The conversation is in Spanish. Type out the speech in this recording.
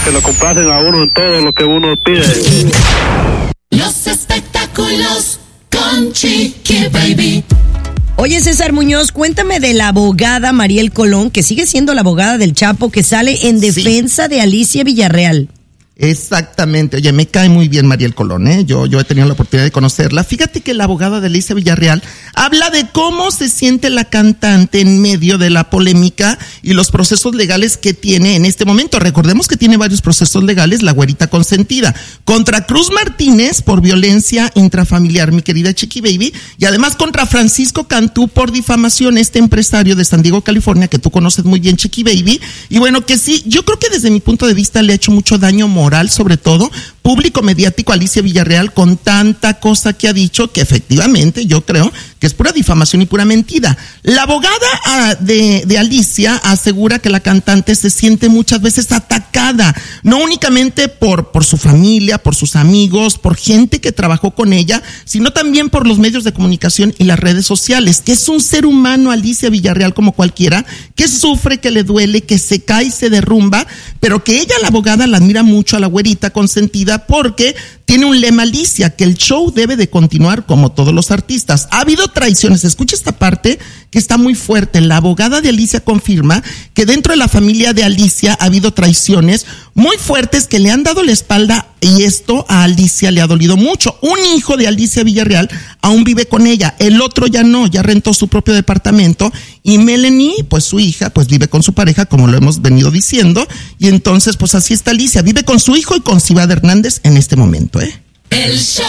que lo complacen a uno en todo lo que uno pide. Los espectáculos con Chiqui Baby. Oye, César Muñoz, cuéntame de la abogada Mariel Colón, que sigue siendo la abogada del Chapo, que sale en defensa de Alicia Villarreal. Exactamente. Oye, me cae muy bien Mariel Colón, ¿eh? Yo he tenido la oportunidad de conocerla. Fíjate que la abogada de Alicia Villarreal habla de cómo se siente la cantante en medio de la polémica y los procesos legales que tiene en este momento. Recordemos que tiene varios procesos legales, la güerita consentida, contra Cruz Martínez por violencia intrafamiliar, mi querida Chiqui Baby, y además contra Francisco Cantú por difamación, este empresario de San Diego, California, que tú conoces muy bien, Chiqui Baby. Y bueno, que sí, yo creo que desde mi punto de vista le ha hecho mucho daño moral, sobre todo público mediático, a Alicia Villarreal, con tanta cosa que ha dicho, que efectivamente yo creo que es pura difamación y pura mentira. La abogada de Alicia asegura que la cantante se siente muchas veces atacada, no únicamente por su familia, por sus amigos, por gente que trabajó con ella, sino también por los medios de comunicación y las redes sociales, que es un ser humano, Alicia Villarreal, como cualquiera, que sufre, que le duele, que se cae y se derrumba, pero que ella, la abogada, la admira mucho a la güerita consentida porque tiene un lema, Alicia, que el show debe de continuar como todos los artistas. Ha habido traiciones, escucha esta parte que está muy fuerte. La abogada de Alicia confirma que dentro de la familia de Alicia ha habido traiciones muy fuertes que le han dado la espalda, y esto a Alicia le ha dolido mucho. Un hijo de Alicia Villarreal aún vive con ella, el otro ya no, ya rentó su propio departamento, y Melanie, pues su hija, pues vive con su pareja, como lo hemos venido diciendo, y entonces pues así está Alicia, vive con su hijo y con Cibada Hernández en este momento, El show